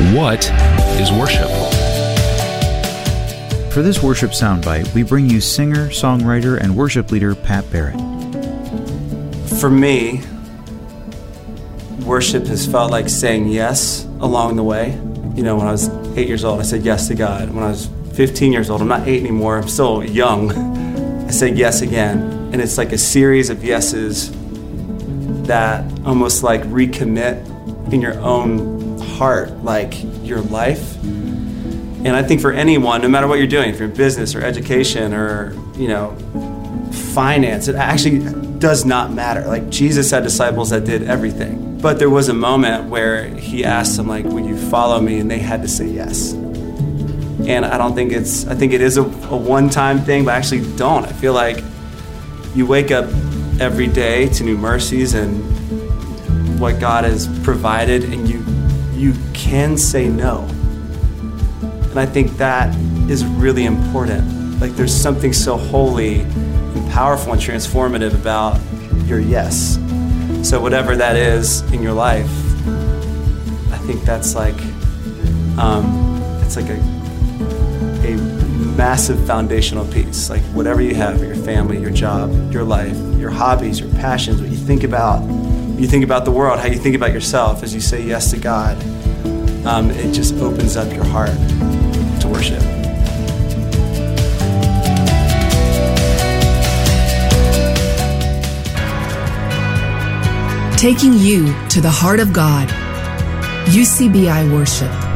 What is worship? For this worship soundbite, we bring you singer, songwriter, and worship leader Pat Barrett. For me, worship has felt like saying yes along the way. You know, when I was 8 years old, I said yes to God. When I was 15 years old, I'm not 8 anymore, I'm still young, I said yes again. And it's like a series of yeses that almost like recommit in your own heart, like your life. And I think for anyone, no matter what you're doing, if you're in business or education or, you know, finance, it actually does not matter. Like Jesus had disciples that did everything. But there was a moment where he asked them, like, will you follow me? And they had to say yes. And I think it is a one-time thing, but I actually don't. I feel like you wake up every day to new mercies and what God has provided, and you can say no. And I think that is really important. Like there's something so holy and powerful and transformative about your yes. So whatever that is in your life, I think that's like, it's like a massive foundational piece. Like whatever you have, your family, your job, your life, your hobbies, your passions, what you think about the world, how you think about yourself as you say yes to God, it just opens up your heart to worship. Taking you to the heart of God. UCBI Worship.